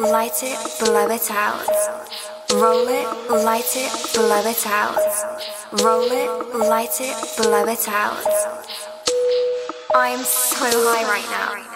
light it, blow it out. Roll it, light it, blow it out. Roll it, light it, blow it out. I'm so high right now.